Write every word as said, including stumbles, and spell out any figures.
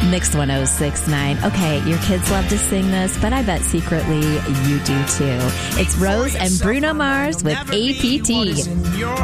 Mix one oh six point nine. Okay, your kids love to sing this, but I bet secretly you do too. It's Rose and Bruno Mars with A P T.